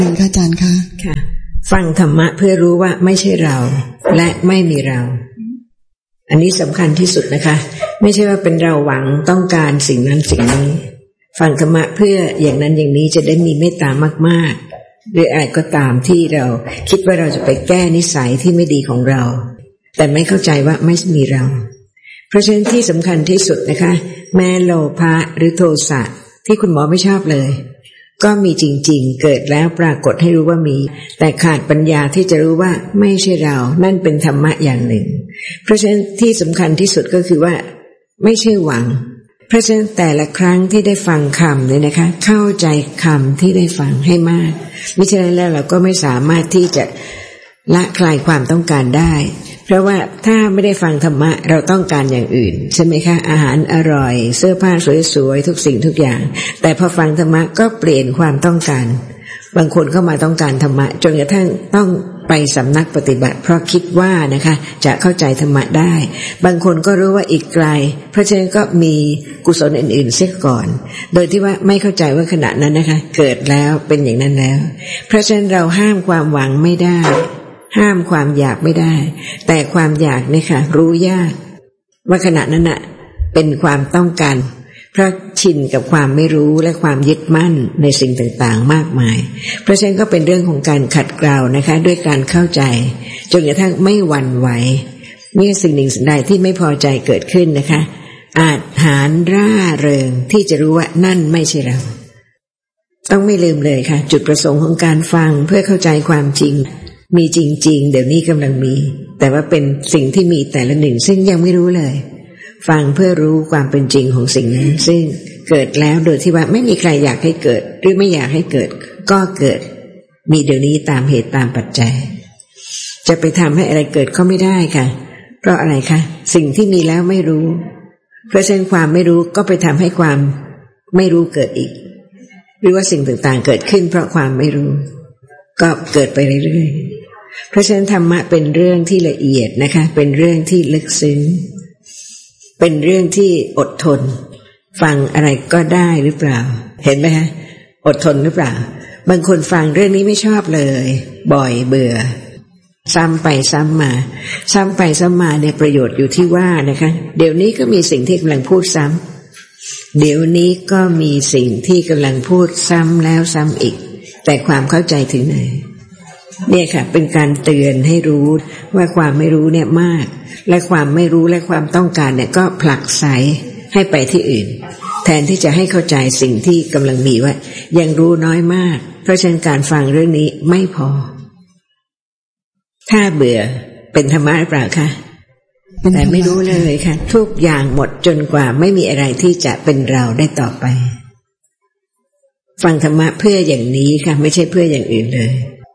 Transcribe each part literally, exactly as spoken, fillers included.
ค่ะอาจารย์คะค่ะฟังธรรมะเพื่อรู้ว่าไม่ใช่เราและไม่มีเราอันนี้สำคัญที่สุดนะคะไม่ใช่ว่าเป็นเราหวังต้องการสิ่งนั้นสิ่งนี้ฟังธรรมะเพื่ออย่างนั้นอย่างนี้จะได้มีเมตตามากๆหรืออะไรก็ตามที่เราคิดว่าเราจะไปแก้นิสัยที่ไม่ดีของเราแต่ไม่เข้าใจว่าไม่มีเราเพราะฉะนั้นที่สำคัญที่สุดนะคะแม้โลภะหรือโทสะที่คุณหมอไม่ชอบเลยก็มีจริงๆเกิดแล้วปรากฏให้รู้ว่ามีแต่ขาดปัญญาที่จะรู้ว่าไม่ใช่เรานั่นเป็นธรรมะอย่างหนึ่งเพราะฉะนั้นที่สำคัญที่สุดก็คือว่าไม่ใช่หวังเพราะฉะนั้นแต่ละครั้งที่ได้ฟังคำเนี่ยนะคะเข้าใจคำที่ได้ฟังให้มากมิฉะนั้นแล้วเราก็ไม่สามารถที่จะละคลายความต้องการได้เพราะว่าถ้าไม่ได้ฟังธรรมะเราต้องการอย่างอื่นใช่ไหมคะอาหารอร่อยเสื้อผ้าสวยๆทุกสิ่งทุกอย่างแต่พอฟังธรรมะก็เปลี่ยนความต้องการบางคนก็มาต้องการธรรมะจนกระทั่งต้องไปสำนักปฏิบัติเพราะคิดว่านะคะจะเข้าใจธรรมะได้บางคนก็รู้ว่าอีกไกลเพราะฉะนั้นก็มีกุศลอื่นๆเสียก่อนโดยที่ว่าไม่เข้าใจว่าขณะนั้นนะคะเกิดแล้วเป็นอย่างนั้นแล้วเพราะฉะนั้นเราห้ามความหวังไม่ได้ห้ามความอยากไม่ได้แต่ความอยากเนี่ยค่ะรู้ยากว่าขณะนั้นน่ะเป็นความต้องการเพราะชินกับความไม่รู้และความยึดมั่นในสิ่งต่างๆมากมายเพราะฉะนั้นก็เป็นเรื่องของการขัดเกลานะคะด้วยการเข้าใจจนกระทั่งไม่หวั่นไหวเมื่อสิ่งหนึ่งสิ่งใดที่ไม่พอใจเกิดขึ้นนะคะอาจหาญร่าเริงที่จะรู้ว่านั่นไม่ใช่เราต้องไม่ลืมเลยค่ะจุดประสงค์ของการฟังเพื่อเข้าใจความจริงมีจริงๆเดี๋ยวนี้กำลังมีแต่ว่าเป็นสิ่งที่มีแต่ละหนึ่งซึ่งยังไม่รู้เลยฟังเพื่อรู้ความเป็นจริงของสิ่งนั้นซึ่งเกิดแล้วโดยที่ว่าไม่มีใครอยากให้เกิดหรือไม่อยากให้เกิดก็เกิดมีเดี๋ยวนี้ตามเหตุตามปัจจัยจะไปทำให้อะไรเกิดก็ไม่ได้ค่ะเพราะอะไรคะสิ่งที่มีแล้วไม่รู้เพราะฉะนั้นความไม่รู้ก็ไปทำให้ความไม่รู้เกิดอีกหรือว่าสิ่งต่างๆเกิดขึ้นเพราะความไม่รู้ก็เกิดไปเรื่อยๆเพราะฉะนั้นธรรมะเป็นเรื่องที่ละเอียดนะคะเป็นเรื่องที่ลึกซึ้งเป็นเรื่องที่อดทนฟังอะไรก็ได้หรือเปล่าเห็นไหมฮะอดทนหรือเปล่าบางคนฟังเรื่องนี้ไม่ชอบเลยบ่อยเบื่อซ้ำไปซ้ำมาซ้ำไปซ้ำมาเนี่ยประโยชน์อยู่ที่ว่านะคะเดี๋ยวนี้ก็มีสิ่งที่กำลังพูดซ้ำเดี๋ยวนี้ก็มีสิ่งที่กำลังพูดซ้ำแล้วซ้ำอีกแต่ความเข้าใจถึงไหนเนี่ยค่ะเป็นการเตือนให้รู้ว่าความไม่รู้เนี่ยมากและความไม่รู้และความต้องการเนี่ยก็ผลักไสให้ไปที่อื่นแทนที่จะให้เข้าใจสิ่งที่กำลังมีว่ายังรู้น้อยมากเพราะฉะนั้นการฟังเรื่องนี้ไม่พอถ้าเบื่อเป็นธรรมะหรือเปล่าคะแต่ไม่รู้เลยค่ะทุกอย่างหมดจนกว่าไม่มีอะไรที่จะเป็นเราได้ต่อไปฟังธรรมะเพื่ออย่างนี้ค่ะไม่ใช่เพื่ออย่างอื่นเลย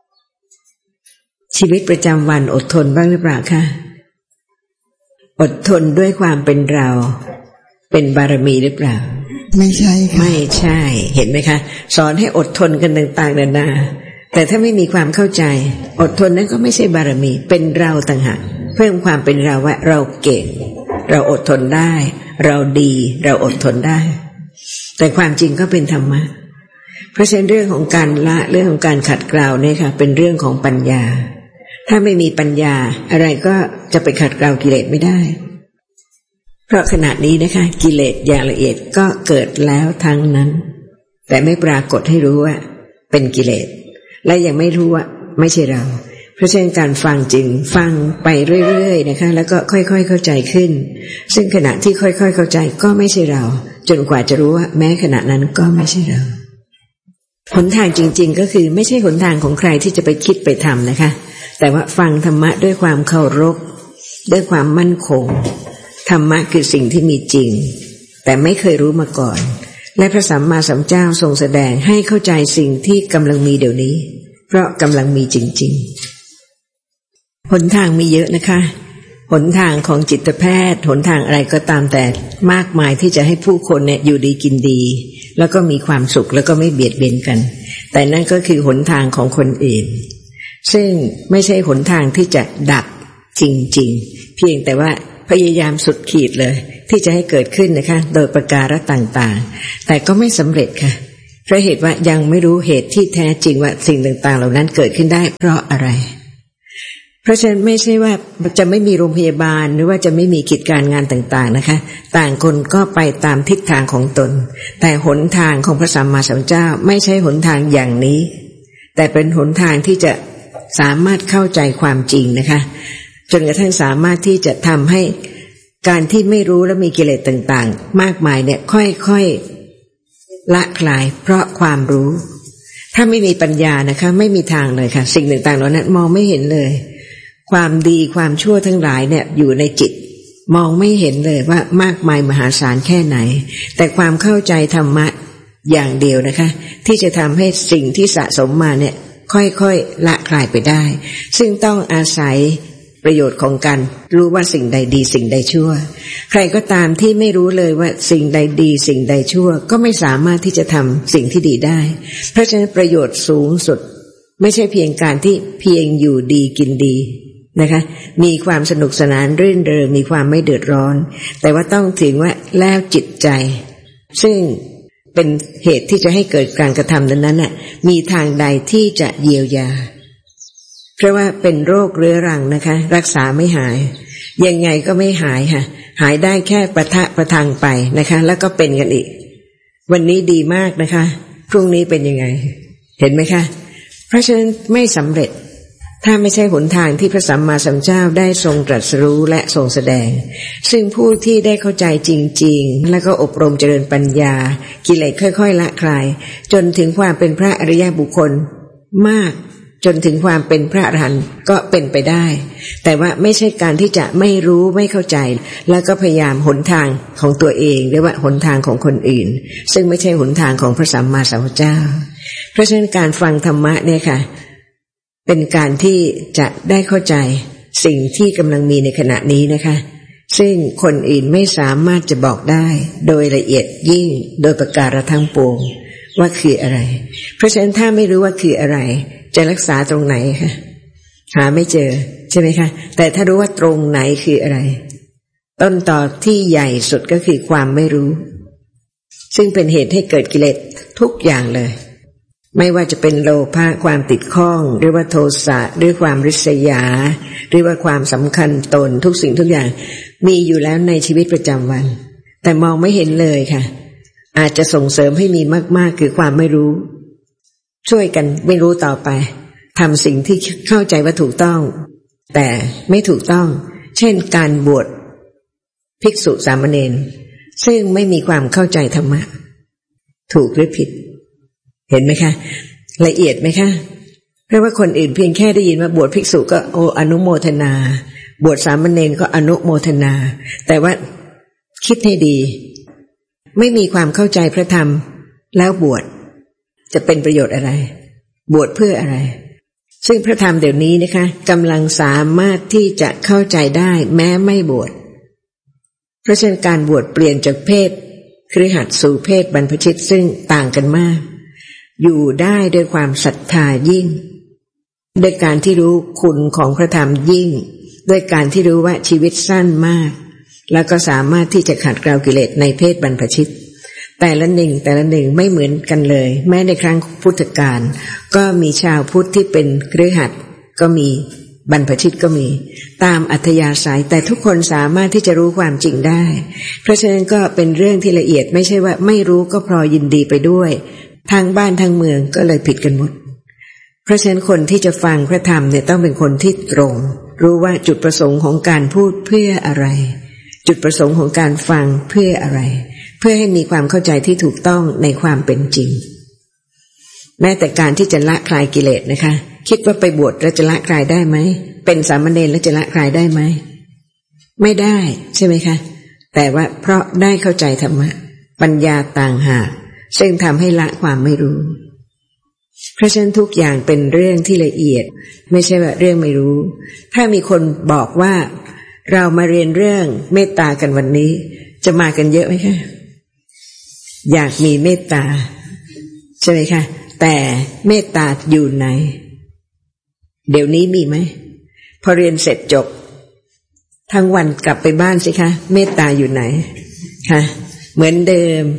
ชีวิตประจำวันอดทนบ้างหรือเปล่าคะอดทนด้วยความเป็นเราเป็นบารมีหรือเปล่าไม่ใช่ค่ะไม่ใช่เห็นไหมคะสอนให้อดทนกันต่างๆนานาแต่ถ้าไม่มีความเข้าใจอดทนนั้นก็ไม่ใช่บารมีเป็นเราต่างหากเพิ่มความเป็นเราว่าเราเก่งเราอดทนได้เราดีเราอดทนได้แต่ความจริงก็เป็นธรรมะเพราะฉะนั้นเรื่องของการละเรื่องของการขัดเกลาเนี่ยค่ะเป็นเรื่องของปัญญาถ้าไม่มีปัญญาอะไรก็จะไปขัดเกลากิเลสไม่ได้เพราะขณะนี้นะคะกิเลสอย่างละเอียดก็เกิดแล้วทั้งนั้นแต่ไม่ปรากฏให้รู้ว่าเป็นกิเลสและยังไม่รู้ว่าไม่ใช่เราเพราะฉะนั้นการฟังจึงฟังไปเรื่อยๆนะคะแล้วก็ค่อยๆเข้าใจขึ้นซึ่งขณะที่ค่อยๆเข้าใจก็ไม่ใช่เราจนกว่าจะรู้ว่าแม้ขณะนั้นก็ไม่ใช่เราหนทางจริงๆก็คือไม่ใช่หนทางของใครที่จะไปคิดไปทำนะคะแต่ว่าฟังธรรมะด้วยความเคารพด้วยความมั่นคงธรรมะคือสิ่งที่มีจริงแต่ไม่เคยรู้มาก่อนและพระสัมมาสัมพุทธเจ้าทรงแสดงให้เข้าใจสิ่งที่กำลังมีเดี๋ยวนี้เพราะกำลังมีจริงๆหนทางมีเยอะนะคะหนทางของจิตแพทย์หนทางอะไรก็ตามแต่มากมายที่จะให้ผู้คนเนี่ยอยู่ดีกินดีแล้วก็มีความสุขแล้วก็ไม่เบียดเบียนกันแต่นั่นก็คือหนทางของคนอื่นซึ่งไม่ใช่หนทางที่จะดับจริงๆเพียงแต่ว่าพยายามสุดขีดเลยที่จะให้เกิดขึ้นนะคะโดยประการต่างๆแต่ก็ไม่สำเร็จค่ะเพราะเหตุว่ายังไม่รู้เหตุที่แท้จริงว่าสิ่งต่างๆเหล่านั้นเกิดขึ้นได้เพราะอะไรเพราะฉะนั้นไม่ใช่ว่าจะไม่มีโรงพยาบาลหรือว่าจะไม่มีกิจการงานต่างๆนะคะต่างคนก็ไปตามทิศทางของตนแต่หนทางของพระสัมมาสัมพุทธเจ้าไม่ใช่หนทางอย่างนี้แต่เป็นหนทางที่จะสามารถเข้าใจความจริงนะคะจนกระทั่งสามารถที่จะทำให้การที่ไม่รู้และมีกิเลสต่างๆมากมายเนี่ยค่อยๆละคลายเพราะความรู้ถ้าไม่มีปัญญานะคะไม่มีทางเลยค่ะสิ่งต่างๆเหล่านั้นมองไม่เห็นเลยความดีความชั่วทั้งหลายเนี่ยอยู่ในจิตมองไม่เห็นเลยว่ามากมายมหาศาลแค่ไหนแต่ความเข้าใจธรรมะอย่างเดียวนะคะที่จะทำให้สิ่งที่สะสมมาเนี่ยค่อยๆละคลายไปได้ซึ่งต้องอาศัยประโยชน์ของการรู้ว่าสิ่งใดดีสิ่งใดชั่วใครก็ตามที่ไม่รู้เลยว่าสิ่งใดดีสิ่งใดชั่วก็ไม่สามารถที่จะทำสิ่งที่ดีได้เพราะฉะนั้นประโยชน์สูงสุดไม่ใช่เพียงการที่เพียงอยู่ดีกินดีนะคะมีความสนุกสนานรื่นเริงมีความไม่เดือดร้อนแต่ว่าต้องถึงว่าแล้วจิตใจซึ่งเป็นเหตุที่จะให้เกิดการกระทำนั้นน่ะมีทางใดที่จะเยียวยาเพราะว่าเป็นโรคเรื้อรังนะคะรักษาไม่หายยังไงก็ไม่หายค่ะหายได้แค่ประทะประทังไปนะคะแล้วก็เป็นกันอีกวันนี้ดีมากนะคะพรุ่งนี้เป็นยังไงเห็นไหมคะเพราะฉะนั้นไม่สำเร็จถ้าไม่ใช่หนทางที่พระสัมมาสัมพุทธเจ้าได้ทรงตรัสรู้และทรงแสดงซึ่งผู้ที่ได้เข้าใจจริงๆแล้วก็อบรมเจริญปัญญากิเลสค่อยๆละคลายจนถึงความเป็นพระอริยบุคคลมากจนถึงความเป็นพระอรหันต์ก็เป็นไปได้แต่ว่าไม่ใช่การที่จะไม่รู้ไม่เข้าใจแล้วก็พยายามหนทางของตัวเองหรือว่าหนทางของคนอื่นซึ่งไม่ใช่หนทางของพระสัมมาสัมพุทธเจ้าเพราะฉะนั้นการฟังธรรมะเนี่ยค่ะเป็นการที่จะได้เข้าใจสิ่งที่กำลังมีในขณะนี้นะคะซึ่งคนอื่นไม่สามารถจะบอกได้โดยละเอียดยิ่งโดยประการทั้งปวงว่าคืออะไรเพราะฉะนั้นถ้าไม่รู้ว่าคืออะไรจะรักษาตรงไหนคะหาไม่เจอใช่ไหมคะแต่ถ้ารู้ว่าตรงไหนคืออะไรต้นตอที่ใหญ่สุดก็คือความไม่รู้ซึ่งเป็นเหตุให้เกิดกิเลสทุกอย่างเลยไม่ว่าจะเป็นโลภะความติดข้องหรือว่าโทสะหรือความริษยาหรือว่าความสำคัญตนทุกสิ่งทุกอย่างมีอยู่แล้วในชีวิตประจำวันแต่มองไม่เห็นเลยค่ะอาจจะส่งเสริมให้มีมากๆคือความไม่รู้ช่วยกันไม่รู้ต่อไปทำสิ่งที่เข้าใจว่าถูกต้องแต่ไม่ถูกต้องเช่นการบวชภิกษุสามเณรซึ่งไม่มีความเข้าใจธรรมะถูกหรือผิดเห็นไหมคะละเอียดไหมคะเพราะว่าคนอื่นเพียงแค่ได้ยินว่าบวชภิกษุก็โออนุโมทนาบวชสามเณรก็อนุโมทนาแต่ว่าคิดให้ดีไม่มีความเข้าใจพระธรรมแล้วบวชจะเป็นประโยชน์อะไรบวชเพื่ออะไรซึ่งพระธรรมเดี๋ยวนี้นะคะกำลังสามารถที่จะเข้าใจได้แม้ไม่บวชเพราะฉะนั้นการบวชเปลี่ยนจากเพศคฤหัสถ์สู่เพศบรรพชิตซึ่งต่างกันมากอยู่ได้ด้วยความศรัทธายิ่งด้วยการที่รู้คุณของพระธรรมยิ่งด้วยการที่รู้ว่าชีวิตสั้นมากแล้วก็สามารถที่จะขัดเกลากิเลสในเพศบรรพชิตแต่ละหนึ่งแต่ละหนึ่งไม่เหมือนกันเลยแม้ในครั้งพุทธกาลก็มีชาวพุทธที่เป็นคฤหัสถ์ก็มีบรรพชิตก็มีตามอัธยาศัยแต่ทุกคนสามารถที่จะรู้ความจริงได้เพราะฉะนั้นก็เป็นเรื่องที่ละเอียดไม่ใช่ว่าไม่รู้ก็พลอยยินดีไปด้วยทางบ้านทางเมืองก็เลยผิดกันหมดเพราะฉะนั้นคนที่จะฟังพระธรรมเนี่ยต้องเป็นคนที่ตรงรู้ว่าจุดประสงค์ของการพูดเพื่ออะไรจุดประสงค์ของการฟังเพื่ออะไรเพื่อให้มีความเข้าใจที่ถูกต้องในความเป็นจริงแม้แต่การที่จะละคลายกิเลสนะคะคิดว่าไปบวชแล้วจะละคลายได้ไหมเป็นสามเณรแล้วจะละคลายได้ไหมไม่ได้ใช่ไหมคะแต่ว่าเพราะได้เข้าใจธรรมะปัญญาต่างหากซึ่งทำให้ละความไม่รู้เพราะฉะนั้นทุกอย่างเป็นเรื่องที่ละเอียดไม่ใช่ว่าเรื่องไม่รู้ถ้ามีคนบอกว่าเรามาเรียนเรื่องเมตตากันวันนี้จะมากันเยอะไหมคะอยากมีเมตตาใช่ไหมคะแต่เมตตาอยู่ไหนเดี๋ยวนี้มีไหมพอเรียนเสร็จจบทั้งวันกลับไปบ้านสิคะเมตตาอยู่ไหนคะเหมือนเดิม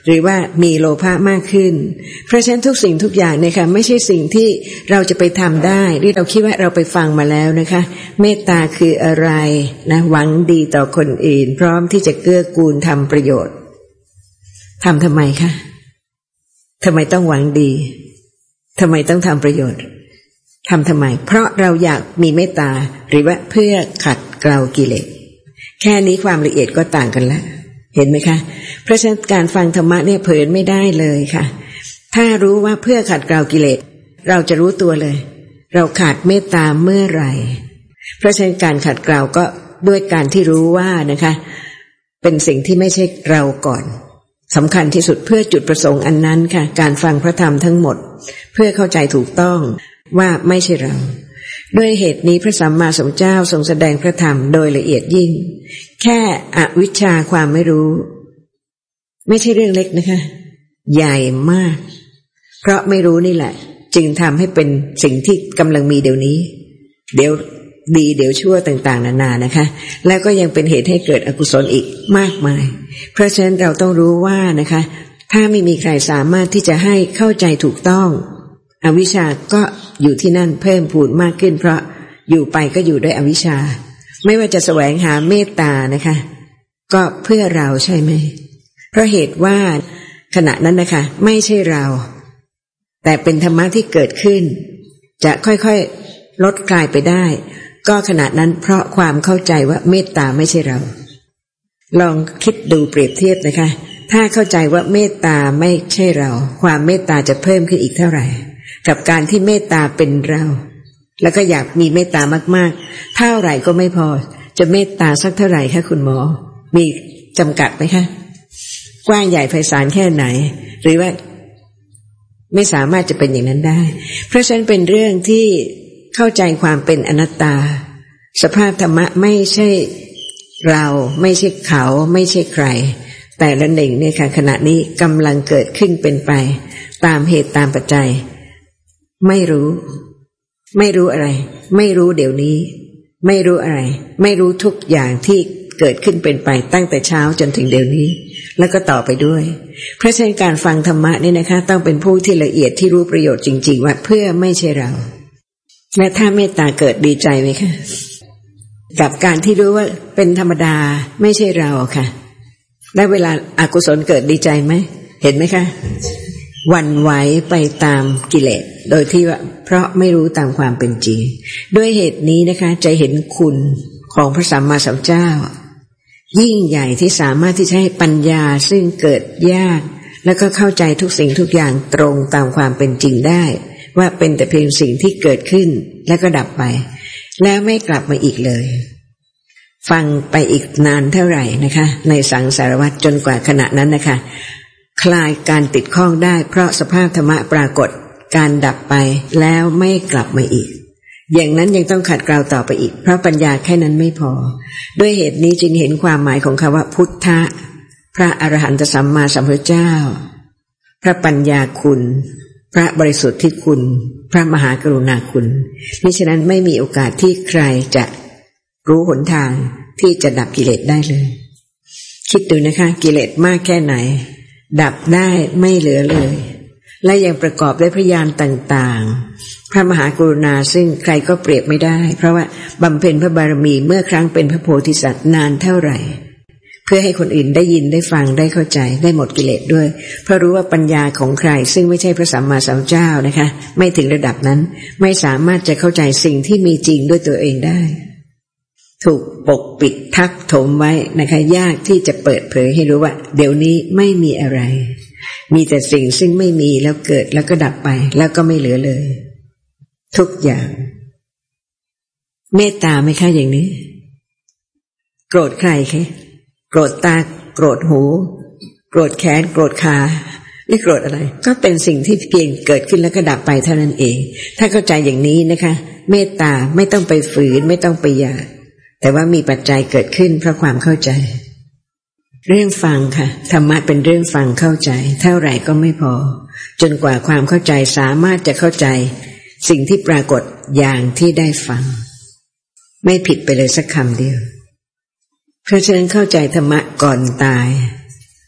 หรือว่ามีโลภะมากขึ้นเพราะฉะนั้นทุกสิ่งทุกอย่างเนี่ยค่ะไม่ใช่สิ่งที่เราจะไปทำได้ที่เราคิดว่าเราไปฟังมาแล้วนะคะเมตตาคืออะไรนะหวังดีต่อคนอื่นพร้อมที่จะเกื้อกูลทำประโยชน์ทำทำไมคะทำไมต้องหวังดีทำไมต้องทำประโยชน์ทำทำไมเพราะเราอยากมีเมตตาหรือว่าเพื่อขัดเกลากิเลสแค่นี้ความละเอียดก็ต่างกันแล้วเห็นไหมคะเพราะฉะนั้นการฟังธรรมะเนี่ยเผลอไม่ได้เลยค่ะถ้ารู้ว่าเพื่อขัดเกลากิเลสเราจะรู้ตัวเลยเราขาดเมตตาเมื่อไหร่เพราะฉะนั้นการขัดเกลาก็ด้วยการที่รู้ว่านะคะเป็นสิ่งที่ไม่ใช่เราก่อนสำคัญที่สุดเพื่อจุดประสงค์อันนั้นค่ะการฟังพระธรรมทั้งหมดเพื่อเข้าใจถูกต้องว่าไม่ใช่เราด้วยเหตุนี้พระสัมมาสัมพุทธเจ้าทรงแสดงพระธรรมโดยละเอียดยิ่งแค่อวิชชาความไม่รู้ไม่ใช่เรื่องเล็กนะคะใหญ่มากเพราะไม่รู้นี่แหละจึงทำให้เป็นสิ่งที่กำลังมีเดี๋ยวนี้เดี๋ยวดีเดี๋ยวชั่วต่างๆนานานะคะแล้วก็ยังเป็นเหตุให้เกิดอกุศลอีกมากมายเพราะฉะนั้นเราต้องรู้ว่านะคะถ้าไม่มีใครสามารถที่จะให้เข้าใจถูกต้องอวิชชาก็อยู่ที่นั่นเพิ่มพูนมากขึ้นเพราะอยู่ไปก็อยู่ด้วยอวิชชาไม่ว่าจะแสวงหาเมตตานะคะก็เพื่อเราใช่ไหมเพราะเหตุว่าขณะนั้นนะคะไม่ใช่เราแต่เป็นธรรมะที่เกิดขึ้นจะค่อยๆลดกลายไปได้ก็ขณะนั้นเพราะความเข้าใจว่าเมตตาไม่ใช่เราลองคิดดูเปรียบเทียบนะคะถ้าเข้าใจว่าเมตตาไม่ใช่เราความเมตตาจะเพิ่มขึ้นอีกเท่าไหร่กับการที่เมตตาเป็นเราแล้วก็อยากมีเมตตามากๆเท่าไหร่ก็ไม่พอจะเมตตาสักเท่าไหร่คะคุณหมอมีจำกัดไหมคะกว้างใหญ่ไพศาลแค่ไหนหรือว่าไม่สามารถจะเป็นอย่างนั้นได้เพราะฉะนั้นเป็นเรื่องที่เข้าใจความเป็นอนัตตาสภาพธรรมะไม่ใช่เราไม่ใช่เขาไม่ใช่ใครแต่ละหนึ่งเนี่ยค่ะขณะนี้กำลังเกิดขึ้นเป็นไปตามเหตุตามปัจจัยไม่รู้ไม่รู้อะไรไม่รู้เดี๋ยวนี้ไม่รู้อะไรไม่รู้ทุกอย่างที่เกิดขึ้นเป็นไปตั้งแต่เช้าจนถึงเดี๋ยวนี้แล้วก็ต่อไปด้วยเพราะฉะนั้นการฟังธรรมะนี่นะคะต้องเป็นผู้ที่ละเอียดที่รู้ประโยชน์จริงๆว่าเพื่อไม่ใช่เราและถ้าเมตตาเกิดดีใจไหมคะกับการที่รู้ว่าเป็นธรรมดาไม่ใช่เราค่ะและเวลาอกุศลเกิดดีใจไหมเห็นไหมคะหวั่นไหวไปตามกิเลสโดยที่ว่าเพราะไม่รู้ตามความเป็นจริงด้วยเหตุนี้นะคะจะเห็นคุณของพระสัมมาสัมพุทธเจ้ายิ่งใหญ่ที่สามารถที่จะให้ปัญญาซึ่งเกิดยากแล้วก็เข้าใจทุกสิ่งทุกอย่างตรงตามความเป็นจริงได้ว่าเป็นแต่เพียงสิ่งที่เกิดขึ้นแล้วก็ดับไปแล้วไม่กลับมาอีกเลยฟังไปอีกนานเท่าไหร่นะคะในสังสารวัฏจนกว่าขณะนั้นนะคะคลายการติดข้องได้เพราะสภาพธรรมะปรากฏการดับไปแล้วไม่กลับมาอีกอย่างนั้นยังต้องขัดเกลาต่อไปอีกเพราะปัญญาแค่นั้นไม่พอด้วยเหตุนี้จึงเห็นความหมายของคำว่าพุทธะพระอรหันตสัมมาสัมพุทธเจ้าพระปัญญาคุณพระบริสุทธิ์ที่คุณพระมหากรุณาคุณมิฉะนั้นไม่มีโอกาสที่ใครจะรู้หนทางที่จะดับกิเลสได้เลยคิดดูนะคะกิเลสมากแค่ไหนดับได้ไม่เหลือเลยและยังประกอบด้วยพระญาณต่างๆพระมหากรุณาซึ่งใครก็เปรียบไม่ได้เพราะว่าบำเพ็ญพระบารมีเมื่อครั้งเป็นพระโพธิสัตว์นานเท่าไหร่เพื่อให้คนอื่นได้ยินได้ฟังได้เข้าใจได้หมดกิเลสด้วยเพราะรู้ว่าปัญญาของใครซึ่งไม่ใช่พระสัมมาสัมพุทธเจ้านะคะไม่ถึงระดับนั้นไม่สามารถจะเข้าใจสิ่งที่มีจริงด้วยตัวเองได้ถูกปกปิดทักถมไว้นะคะยากที่จะเปิดเผยให้รู้ว่าเดี๋ยวนี้ไม่มีอะไรมีแต่สิ่งซึ่งไม่มีแล้วเกิดแล้วก็ดับไปแล้วก็ไม่เหลือเลยทุกอย่างเมตตาไหมคะอย่างนี้โกรธใครคะโกรธตาโกรธหูโกรธแขนโกรธขาไม่โกรธอะไรก็เป็นสิ่งที่เพียงเกิดขึ้นแล้วก็ดับไปเท่านั้นเองถ้าเข้าใจอย่างนี้นะคะเมตตาไม่ต้องไปฝืนไม่ต้องไปอยากแต่ว่ามีปัจจัยเกิดขึ้นเพราะความเข้าใจเรื่องฟังค่ะธรรมะเป็นเรื่องฟังเข้าใจเท่าไหร่ก็ไม่พอจนกว่าความเข้าใจสามารถจะเข้าใจสิ่งที่ปรากฏอย่างที่ได้ฟังไม่ผิดไปเลยสักคำเดียวเพราะฉะนั้นเข้าใจธรรมะก่อนตาย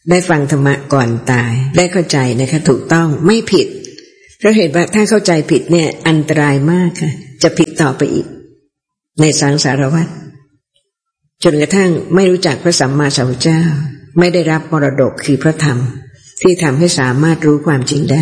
ได้ฟังธรรมะก่อนตายได้เข้าใจนะคะถูกต้องไม่ผิดเพราะเหตุว่าถ้าเข้าใจผิดเนี่ยอันตรายมากค่ะจะผิดต่อไปอีกในสังสารวัฏจนกระทั่งไม่รู้จักพระสัมมาสัมพุทธเจ้าไม่ได้รับมรดกคือพระธรรมที่ทำให้สามารถรู้ความจริงได้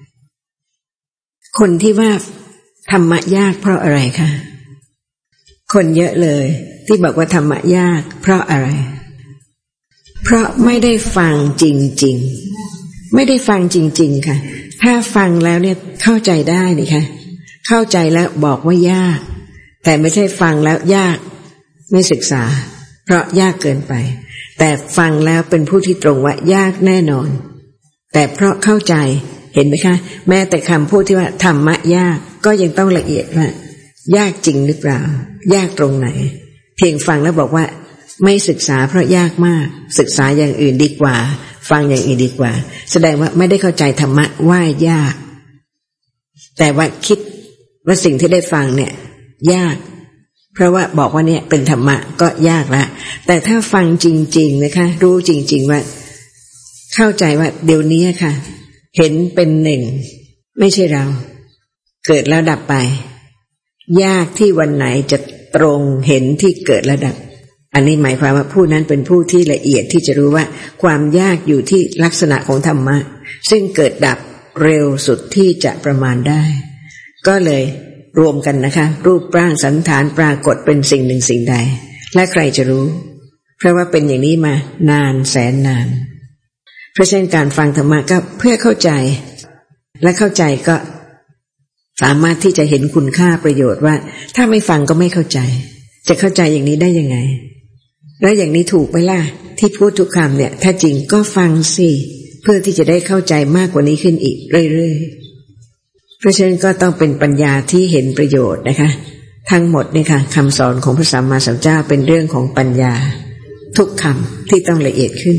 คนที่ว่าธรรมะยากเพราะอะไรคะคนเยอะเลยที่บอกว่าธรรมะยากเพราะอะไรเพราะไม่ได้ฟังจริงๆไม่ได้ฟังจริงๆค่ะถ้าฟังแล้วเนี่ยเข้าใจได้นี่ค่ะเข้าใจแล้วบอกว่ายากแต่ไม่ใช่ฟังแล้วยากไม่ศึกษาเพราะยากเกินไปแต่ฟังแล้วเป็นผู้ที่ตรงว่ายากแน่นอนแต่เพราะเข้าใจเห็นไหมคะแม้แต่คำพูดที่ว่าธรรมะยากก็ยังต้องละเอียดว่ายากจริงหรือเปล่ายากตรงไหนเพียงฟังแล้วบอกว่าไม่ศึกษาเพราะยากมากศึกษาอย่างอื่นดีกว่าฟังอย่างอื่นดีกว่าแสดงว่าไม่ได้เข้าใจธรรมะว่ายากแต่ว่าคิดว่าสิ่งที่ได้ฟังเนี่ยยากเพราะว่าบอกว่าเนี่ยเป็นธรรมะก็ยากละแต่ถ้าฟังจริงๆนะคะรู้จริงๆว่าเข้าใจว่าเดี๋ยวนี้ค่ะเห็นเป็นหนึ่งไม่ใช่เราเกิดแล้วดับไปยากที่วันไหนจะตรงเห็นที่เกิดแล้วดับอันนี้หมายความว่าผู้นั้นเป็นผู้ที่ละเอียดที่จะรู้ว่าความยากอยู่ที่ลักษณะของธรรมะซึ่งเกิดดับเร็วสุดที่จะประมาณได้ก็เลยรวมกันนะคะรูปร่างสันฐานปรากฏเป็นสิ่งหนึ่งสิ่งใดและใครจะรู้เพราะว่าเป็นอย่างนี้มานานแสนนานเพราะฉะนั้นการฟังธรรมะก็เพื่อเข้าใจและเข้าใจก็สามารถที่จะเห็นคุณค่าประโยชน์ว่าถ้าไม่ฟังก็ไม่เข้าใจจะเข้าใจอย่างนี้ได้ยังไงแล้วอย่างนี้ถูกไหมล่ะที่พูดทุกคำเนี่ยถ้าจริงก็ฟังสิเพื่อที่จะได้เข้าใจมากกว่านี้ขึ้นอีกเรื่อยๆเพราะฉะนั้นก็ต้องเป็นปัญญาที่เห็นประโยชน์นะคะทั้งหมดนี่ค่ะคำสอนของพระสัมมาสัมพุทธเจ้าเป็นเรื่องของปัญญาทุกคำที่ต้องละเอียดขึ้น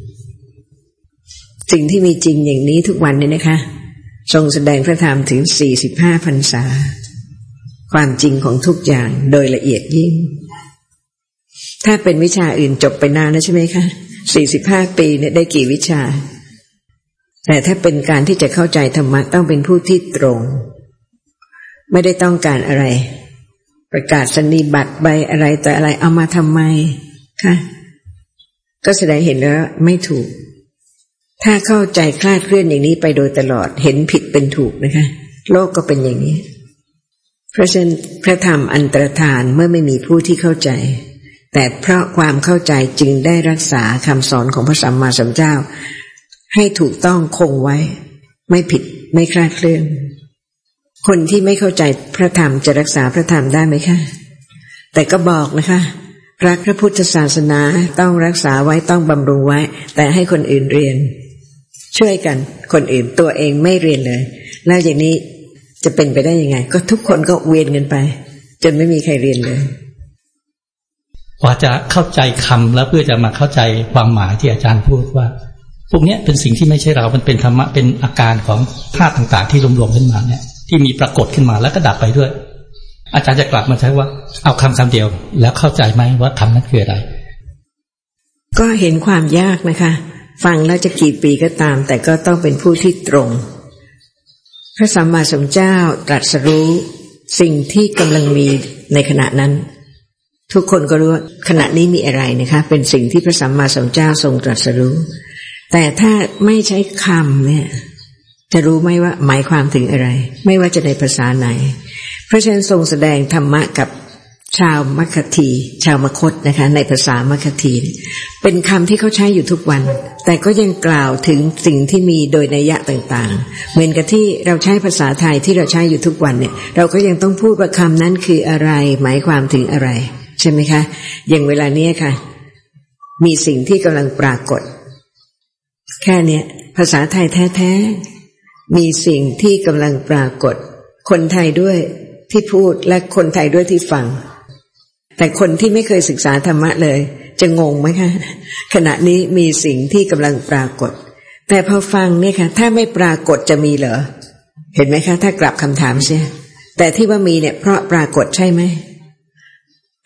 สิ่งที่มีจริงอย่างนี้ทุกวันเนี่ยนะคะทรงแสดงพระธรรมถึงสี่สิบห้าพรรษาความจริงของทุกอย่างโดยละเอียดยิ่งถ้าเป็นวิชาอื่นจบไปนานแล้วใช่ไหมคะสี่สิบห้าปีเนี่ยได้กี่วิชาแต่ถ้าเป็นการที่จะเข้าใจธรรมะต้องเป็นผู้ที่ตรงไม่ได้ต้องการอะไรประกาศนียบัตรใบอะไรแต่อะไรเอามาทำไมคะก็แสดงเห็นแล้วไม่ถูกถ้าเข้าใจคลาดเคลื่อนอย่างนี้ไปโดยตลอดเห็นผิดเป็นถูกนะคะโลกก็เป็นอย่างนี้เพราะฉะนั้นพระธรรมอันตรธานเมื่อไม่มีผู้ที่เข้าใจแต่เพราะความเข้าใจจึงได้รักษาคำสอนของพระสัมมาสัมพุทธเจ้าให้ถูกต้องคงไว้ไม่ผิดไม่คลาดเคลื่อนคนที่ไม่เข้าใจพระธรรมจะรักษาพระธรรมได้ไหมคะแต่ก็บอกนะคะรักพระพุทธศาสนาต้องรักษาไว้ต้องบำรุงไว้แต่ให้คนอื่นเรียนช่วยกันคนอื่นตัวเองไม่เรียนเลยแล้วอย่างนี้จะเป็นไปได้ยังไงก็ทุกคนก็เวียนกันไปจนไม่มีใครเรียนเลยกว่าจะเข้าใจคำแล้วเพื่อจะมาเข้าใจความหมายที่อาจารย์พูดว่าพวกนี้เป็นสิ่งที่ไม่ใช่เรามันเป็นธรรมะเป็นอาการของธาตุต่างๆที่รวมๆขึ้นมาเนี่ยที่มีปรากฏขึ้นมาแล้วก็ดับไปด้วยอาจารย์จะกลับมาใช้ว่าเอาคำคำเดียวแล้วเข้าใจไหมว่าคำนั้นคืออะไรก็เห็นความยากนะคะฟังแล้วจะกี่ปีก็ตามแต่ก็ต้องเป็นผู้ที่ตรงพระสัมมาสัมพุทธเจ้าตรัสรู้สิ่งที่กำลังมีในขณะนั้นทุกคนก็รู้ว่าขณะนี้มีอะไรนะคะเป็นสิ่งที่พระสัมมาสัมพุทธเจ้าทรงตรัสรู้แต่ถ้าไม่ใช้คำเนี่ยจะรู้ไหมว่าหมายความถึงอะไรไม่ว่าจะในภาษาไหนเพราะฉะนั้นทรงแสดงธรรมะกับชาวมัคคีชาวมคธนะคะในภาษามัคคีเป็นคำที่เขาใช้อยู่ทุกวันแต่ก็ยังกล่าวถึงสิ่งที่มีโดยนัยยะต่างๆเหมือนกับที่เราใช้ภาษาไทยที่เราใช้อยู่ทุกวันเนี่ยเราก็ยังต้องพูดว่าคำนั้นคืออะไรหมายความถึงอะไรใช่ไหมคะอย่างเวลานี้ค่ะมีสิ่งที่กำลังปรากฏแค่เนี้ยภาษาไทยแท้ๆมีสิ่งที่กำลังปรากฏคนไทยด้วยที่พูดและคนไทยด้วยที่ฟังแต่คนที่ไม่เคยศึกษาธรรมะเลยจะงงไหมคะขณะนี้มีสิ่งที่กำลังปรากฏแต่พอฟังเนี่ยค่ะถ้าไม่ปรากฏจะมีเหรอเห็นไหมคะถ้ากลับคำถามเสียแต่ที่ว่ามีเนี่ยเพราะปรากฏใช่ไหม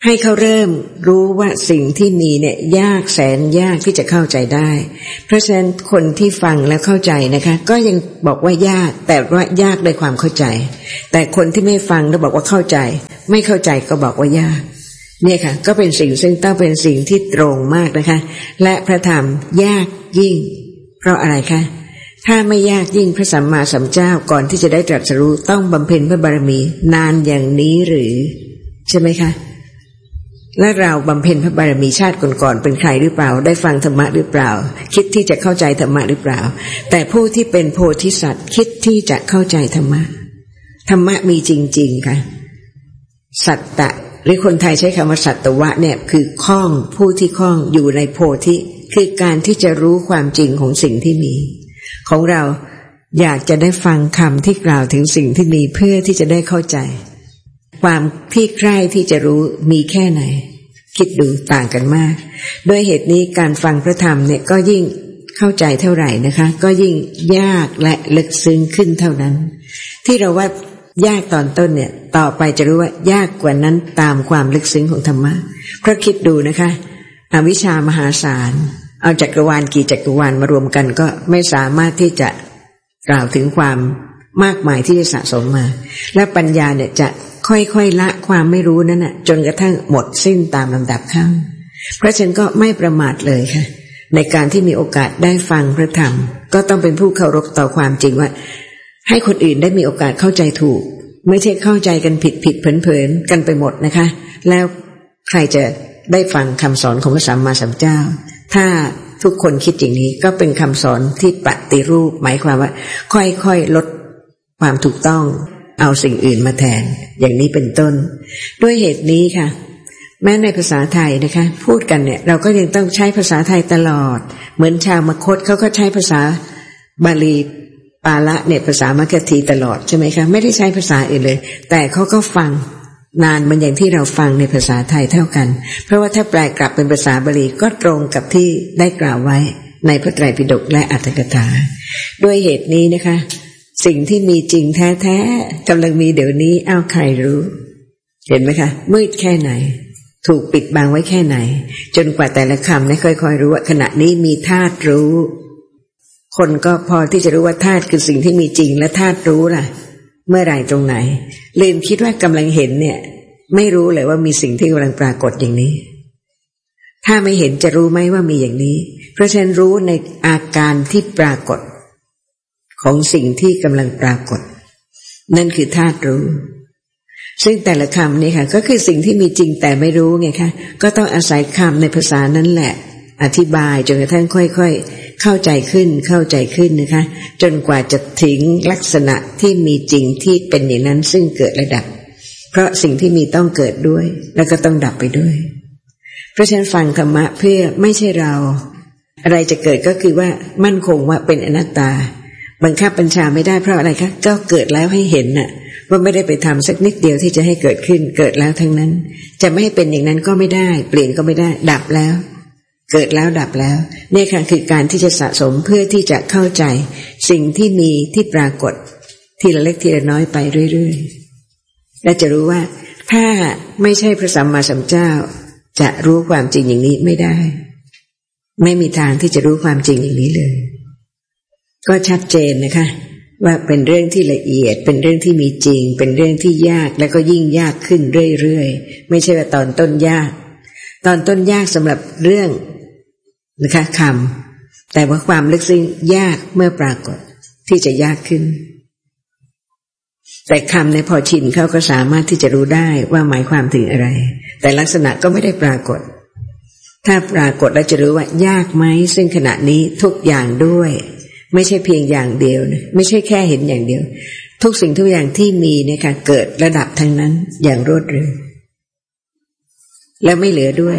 ให้เขาเริ่มรู้ว่าสิ่งที่มีเนี่ยยากแสนยากที่จะเข้าใจได้เพราะฉะนั้นคนที่ฟังแล้วเข้าใจนะคะก็ยังบอกว่ายากแต่ว่ายากด้วยความเข้าใจแต่คนที่ไม่ฟังแล้วบอกว่าเข้าใจไม่เข้าใจก็บอกว่ายากเนี่ยค่ะก็เป็นสิ่งซึ่งต้องเป็นสิ่งที่ตรงมากนะคะและพระธรรมยากยิ่งเพราะอะไรคะถ้าไม่ยากยิ่งพระสัมมาสัมพุทธเจ้าก่อนที่จะได้ตรัสรู้ต้องบำเพ็ญพระบารมีนานอย่างนี้หรือใช่ไหมคะและเราบำเพ็ญพระบารมีชาติก่อนๆเป็นใครหรือเปล่าได้ฟังธรรมะหรือเปล่าคิดที่จะเข้าใจธรรมะหรือเปล่าแต่ผู้ที่เป็นโพธิสัตว์คิดที่จะเข้าใจธรรมะธรรมะมีจริงๆค่ะสัตตะหรือคนไทยใช้คำว่าสัตวะเนี่ยคือคล้องผู้ที่คล้องอยู่ในโพธิคือการที่จะรู้ความจริงของสิ่งที่มีของเราอยากจะได้ฟังคำที่กล่าวถึงสิ่งที่มีเพื่อที่จะได้เข้าใจความที่ใคร่ที่จะรู้มีแค่ไหนคิดดูต่างกันมากด้วยเหตุนี้การฟังพระธรรมเนี่ยก็ยิ่งเข้าใจเท่าไหร่นะคะก็ยิ่งยากและลึกซึ้งขึ้นเท่านั้นที่เราว่ายากตอนต้นเนี่ยต่อไปจะรู้ว่ายากกว่านั้นตามความลึกซึ้งของธรรมะเพราะคิดดูนะคะอวิชชามหาศาลเอาจักรวาลกี่จักรวาลมารวมกันก็ไม่สามารถที่จะกล่าวถึงความมากมายที่จะสะสมมาและปัญญาเนี่ยจะค่อยๆละความไม่รู้นั้นน่ะจนกระทั่งหมดสิ้นตามลำดับขั้นเพราะฉะนั้นก็ไม่ประมาทเลยค่ะในการที่มีโอกาสได้ฟังพระธรรมก็ต้องเป็นผู้เคารพต่อความจริงว่าให้คนอื่นได้มีโอกาสเข้าใจถูกไม่ใช่เข้าใจกันผิดผิดเผินๆกันไปหมดนะคะแล้วใครจะได้ฟังคำสอนของพระสัมมาสัมพุทธเจ้าถ้าทุกคนคิดอย่างนี้ก็เป็นคำสอนที่ปฏิรูปหมายความว่าค่อยๆลดความถูกต้องเอาสิ่งอื่นมาแทนอย่างนี้เป็นต้นด้วยเหตุนี้ค่ะแม้ในภาษาไทยนะคะพูดกันเนี่ยเราก็ยังต้องใช้ภาษาไทยตลอดเหมือนชาวมคธเขาก็ใช้ภาษาบาลีปาละเนี่ยภาษามัคคธีตลอดใช่ไหมคะไม่ได้ใช้ภาษาอื่นเลยแต่เขาก็ฟังนานมันอย่างที่เราฟังในภาษาไทยเท่ากันเพราะว่าถ้าแปลกลับเป็นภาษาบาลีก็ตรงกับที่ได้กล่าวไว้ในพระไตรปิฎกและอรรถกถาด้วยเหตุนี้นะคะสิ่งที่มีจริงแท้ๆกำลังมีเดี๋ยวนี้อ้าวใครรู้เห็นไหมคะมืดแค่ไหนถูกปิดบังไว้แค่ไหนจนกว่าแต่ละคำเนี่ยค่อยๆรู้ว่าขณะนี้มีธาตุรู้คนก็พอที่จะรู้ว่าธาตุคือสิ่งที่มีจริงและธาตุรู้ล่ะเมื่อไหร่ตรงไหนลืมคิดว่ากำลังเห็นเนี่ยไม่รู้เลยว่ามีสิ่งที่กำลังปรากฏอย่างนี้ถ้าไม่เห็นจะรู้ไหมว่ามีอย่างนี้เพราะฉะนั้นรู้ในอาการที่ปรากฏของสิ่งที่กำลังปรากฏนั่นคือธาตุรู้ซึ่งแต่ละคำนี่ค่ะก็คือสิ่งที่มีจริงแต่ไม่รู้ไงคะก็ต้องอาศัยคำในภาษานั้นแหละอธิบายจนกระทั่งค่อยๆเข้าใจขึ้นเข้าใจขึ้นนะคะจนกว่าจะถึงลักษณะที่มีจริงที่เป็นอย่างนั้นซึ่งเกิดและดับเพราะสิ่งที่มีต้องเกิดด้วยแล้วก็ต้องดับไปด้วยเพราะฉะนั้นฟังธรรมะเพื่อไม่ใช่เราอะไรจะเกิดก็คือว่ามั่นคงว่าเป็นอนัตตาบังคับบัญชาไม่ได้เพราะอะไรคะก็เกิดแล้วให้เห็นน่ะว่าไม่ได้ไปทำสักนิดเดียวที่จะให้เกิดขึ้นเกิดแล้วทั้งนั้นจะไม่ให้เป็นอย่างนั้นก็ไม่ได้เปลี่ยนก็ไม่ได้ดับแล้วเกิดแล้วดับแล้วนี่ค่ะคือการที่จะสะสมเพื่อที่จะเข้าใจสิ่งที่มีที่ปรากฏทีละเล็กทีละน้อยไปเรื่อยๆและจะรู้ว่าถ้าไม่ใช่พระสัมมาสัมพุทธเจ้าจะรู้ความจริงอย่างนี้ไม่ได้ไม่มีทางที่จะรู้ความจริงอย่างนี้เลยก็ชัดเจนนะคะว่าเป็นเรื่องที่ละเอียดเป็นเรื่องที่มีจริงเป็นเรื่องที่ยากและก็ยิ่งยากขึ้นเรื่อยๆไม่ใช่ว่าตอนต้นยากตอนต้นยากสำหรับเรื่องนะคะคำแต่ว่าความลึกซึ้งยากเมื่อปรากฏที่จะยากขึ้นแต่คำในพอชินเขาก็สามารถที่จะรู้ได้ว่าหมายความถึงอะไรแต่ลักษณะก็ไม่ได้ปรากฏถ้าปรากฏแล้วจะรู้ว่ายากไหมซึ่งขณะนี้ทุกอย่างด้วยไม่ใช่เพียงอย่างเดียวนะไม่ใช่แค่เห็นอย่างเดียวทุกสิ่งทุกอย่างที่มีเนี่ยค่ะเกิดระดับทั้งนั้นอย่างรวดเร็วแล้วไม่เหลือด้วย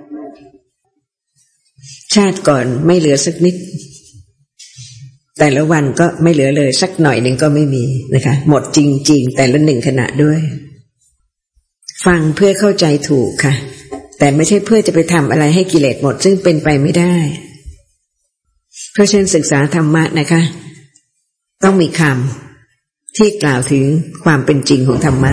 ชาติก่อนไม่เหลือสักนิดแต่ละวันก็ไม่เหลือเลยสักหน่อยหนึ่งก็ไม่มีนะคะหมดจริงๆแต่ละหนึ่งขณะด้วยฟังเพื่อเข้าใจถูกค่ะแต่ไม่ใช่เพื่อจะไปทำอะไรให้กิเลสหมดซึ่งเป็นไปไม่ได้เพราะฉะนั้นศึกษาธรรมะนะคะต้องมีคำที่กล่าวถึงความเป็นจริงของธรรมะ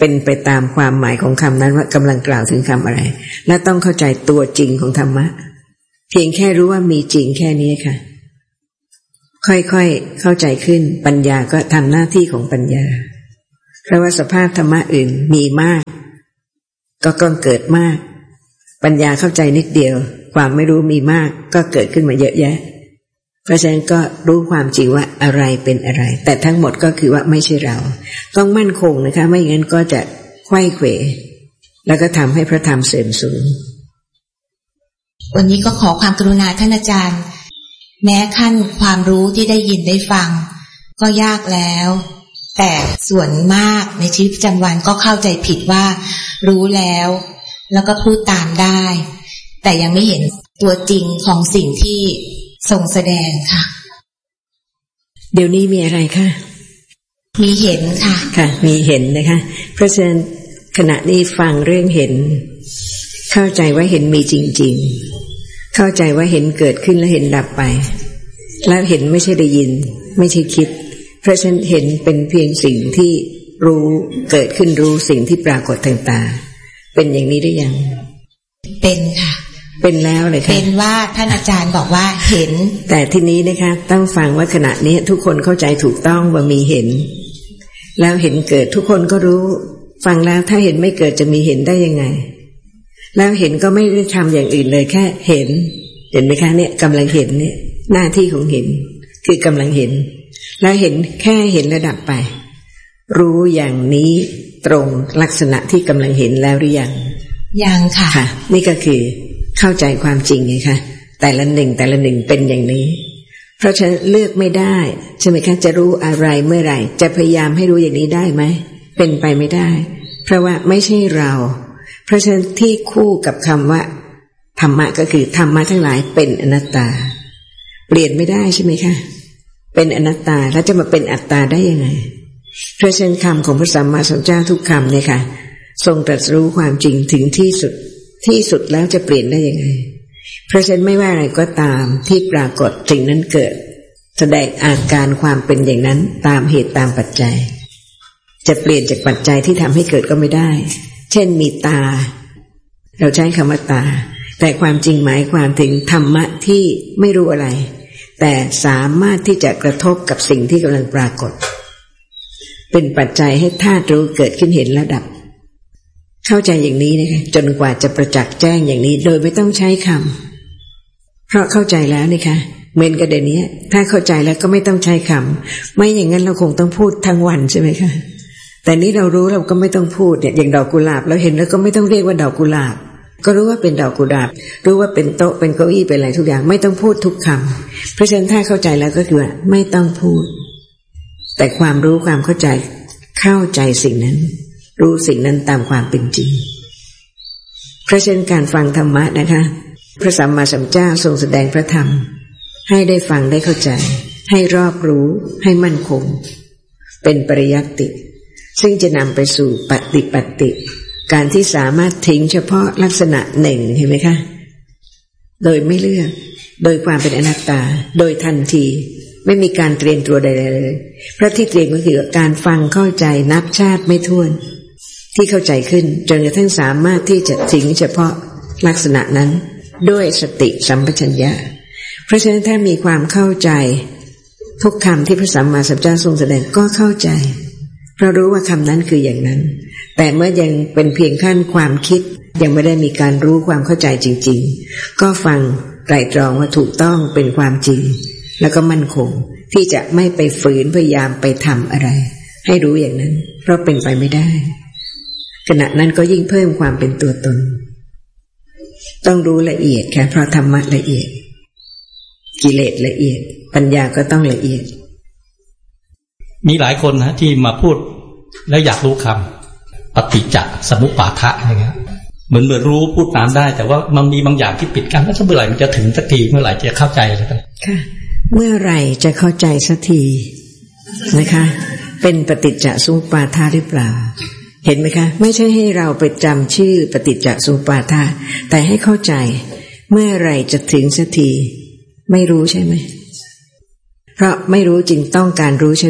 เป็นไปตามความหมายของคำนั้นว่ากำลังกล่าวถึงคำอะไรและต้องเข้าใจตัวจริงของธรรมะเพียงแค่รู้ว่ามีจริงแค่นี้ค่ะค่อยๆเข้าใจขึ้นปัญญาก็ทำหน้าที่ของปัญญาเพราะว่าสภาพธรรมะอื่นมีมากก็ก้องเกิดมากปัญญาเข้าใจนิดเดียวความไม่รู้มีมากก็เกิดขึ้นมาเยอะแยะเพราะฉะนั้นก็รู้ความจริงว่าอะไรเป็นอะไรแต่ทั้งหมดก็คือว่าไม่ใช่เราต้องมั่นคงนะคะไม่งั้นก็จะไขว้เขวแล้วก็ทำให้พระธรรมเสื่อมสูญวันนี้ก็ขอความกรุณาท่านอาจารย์แม้ขั้นความรู้ที่ได้ยินได้ฟังก็ยากแล้วแต่ส่วนมากในชีวิตประจำวันก็เข้าใจผิดว่ารู้แล้วแล้วก็พูดตามได้แต่ยังไม่เห็นตัวจริงของสิ่งที่ทรงแสดงค่ะเดี๋ยวนี้มีอะไรคะมีเห็นค่ะค่ะมีเห็นนะคะเพราะฉะนั้นขณะนี้ฟังเรื่องเห็นเข้าใจว่าเห็นมีจริงๆเข้าใจว่าเห็นเกิดขึ้นแล้วเห็นดับไปแล้วเห็นไม่ใช่ได้ยินไม่ใช่คิดเพราะฉะนั้นเห็นเป็นเพียงสิ่งที่รู้เกิดขึ้นรู้สิ่งที่ปรากฏทางตาเป็นอย่างนี้ได้ยังเป็นค่ะเป็นแล้วเลยค่ะเป็นว่าท่านอาจารย์บอกว่าเห็นแต่ทีนี้นะคะต้องฟังว่าขณะนี้ทุกคนเข้าใจถูกต้องว่ามีเห็นแล้วเห็นเกิดทุกคนก็รู้ฟังแล้วถ้าเห็นไม่เกิดจะมีเห็นได้ยังไงแล้วเห็นก็ไม่ได้ทำอย่างอื่นเลยแค่เห็นเห็นไหมคะเนี่ยกำลังเห็นเนี่ยหน้าที่ของเห็นคือกำลังเห็นแล้วเห็นแค่เห็นระดับไปรู้อย่างนี้ตรงลักษณะที่กำลังเห็นแล้วหรือยังยังค่ะค่ะนี่ก็คือเข้าใจความจริงไงคะแต่ละหนึ่งแต่ละหนึ่งเป็นอย่างนี้เพราะฉะนั้นเลือกไม่ได้ใช่ไหมคะจะรู้อะไรเมื่อไหร่จะพยายามให้รู้อย่างนี้ได้ไหมเป็นไปไม่ได้เพราะว่าไม่ใช่เราเพราะฉะนั้นที่คู่กับคำว่าธรรมะก็คือธรรมะทั้งหลายเป็นอนัตตาเปลี่ยนไม่ได้ใช่ไหมคะเป็นอนัตตาแล้วจะมาเป็นอัตตาได้ยังไงเพราะฉะนั้นคำของพระสัมมาสัมพุทธเจ้าทุกคำเนี่ยค่ะทรงตรัสรู้ความจริงถึงที่สุดที่สุดแล้วจะเปลี่ยนได้ยังไงเพราะฉะนั้นไม่ว่าอะไรก็ตามที่ปรากฏสิ่งนั้นเกิดแสดงอาการความเป็นอย่างนั้นตามเหตุตามปัจจัยจะเปลี่ยนจากปัจจัยที่ทำให้เกิดก็ไม่ได้เช่นมีตาเราใช้คำว่าตาแต่ความจริงหมายความถึงธรรมะที่ไม่รู้อะไรแต่สามารถที่จะกระทบกับสิ่งที่กำลังปรากฏเป็นปัจจัยให้ธาตุรู้เกิดขึ้นเห็นและดับเข้าใจอย่างนี้นะคะจนกว่าจะประจักษ์แจ้งอย่างนี้โดยไม่ต้องใช้คำเพราะเข้าใจแล้วนี่ค่ะเหมือนกับเดี๋ยวนี้ถ้าเข้าใจแล้วก็ไม่ต้องใช้คำไม่อย่างนั้นเราคงต้องพูดทั้งวันใช่ไหมคะแต่นี้เรารู้เราก็ไม่ต้องพูดเนี่ยอย่างดอกกุหลาบเราเห็นแล้วก็ไม่ต้องเรียกว่าดอกกุหลาบก็รู้ว่าเป็นดอกกุหลาบรู้ว่าเป็นโต๊ะเป็นเก้าอี้เป็นอะไรทุกอย่างไม่ต้องพูดทุกคำเพราะฉะนั้นถ้าเข้าใจแล้วก็คือว่าไม่ต้องพูดแต่ความรู้ความเข้าใจเข้าใจสิ่งนั้นรู้สิ่งนั้นตามความเป็นจริงเพราะฉะนั้นการฟังธรรมะนะคะพระสัมมาสัมพุทธเจ้าทรงแสดงพระธรรมให้ได้ฟังได้เข้าใจให้รอบรู้ให้มั่นคงเป็นปริยัติซึ่งจะนำไปสู่ปฏิปัติการที่สามารถทิ้งเฉพาะลักษณะหนึ่งเห็นไหมคะโดยไม่เลือกโดยความเป็นอนัตตาโดยทันทีไม่มีการเตรียมตัวใดๆเลยเพราะที่เตรียมก็คือการฟังเข้าใจนับชาติไม่ถ้วนที่เข้าใจขึ้นจนกระทั่งสามารถที่จะทิ้งเฉพาะลักษณะนั้นด้วยสติสัมปชัญญะเพราะฉะนั้นถ้ามีความเข้าใจทุกคำที่พระสัมมาสัมพุทธเจ้าทรงแสดงก็เข้าใจเพราะรู้ว่าคำนั้นคืออย่างนั้นแต่เมื่อยังเป็นเพียงขั้นความคิดยังไม่ได้มีการรู้ความเข้าใจจริงๆก็ฟังไตร่ตรองว่าถูกต้องเป็นความจริงแล้วก็มั่นคงที่จะไม่ไปฝืนพยายามไปทำอะไรให้รู้อย่างนั้นเพราะเป็นไปไม่ได้ขณะนั้นก็ยิ่งเพิ่มความเป็นตัวตนต้องรู้ละเอียดค่ะเพราะธรรมะละเอียดกิเลสละเอียดปัญญาก็ต้องละเอียดมีหลายคนนะที่มาพูดแล้วอยากรู้คำปฏิจจสมุปบาทะอะไรเงี้ยเหมือนเหมือนรู้พูดตามได้แต่ว่ามันมีบางอย่างที่ปิดกั้นแล้วเมื่อไหร่มันจะถึงสักทีเมื่อไหร่จะเข้าใจอะไรกันค่ะเมื่อไหร่จะเข้าใจสักทีนะคะเป็นปฏิจจสมุปบาทะหรือเปล่าเห็นไหมคะไม่ใช่ให้เราไปจำชื่อปฏิจจสมุปบาทะแต่ให้เข้าใจเมื่อไหร่จะถึงสักทีไม่รู้ใช่ไหมเพราะไม่รู้จึงต้องการรู้ใช่ไหม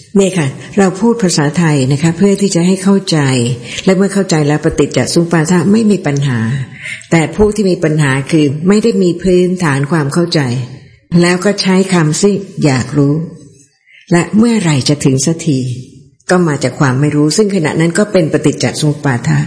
นี่ค่ะเราพูดภาษาไทยนะคะเพื่อที่จะให้เข้าใจและเมื่อเข้าใจแล้วปฏิจจสมุปบาทไม่มีปัญหาแต่ผู้ที่มีปัญหาคือไม่ได้มีพื้นฐานความเข้าใจแล้วก็ใช้คำซิอยากรู้และเมื่อไหร่จะถึงสักทีก็มาจากความไม่รู้ซึ่งขณะนั้นก็เป็นปฏิจจสมุปบาท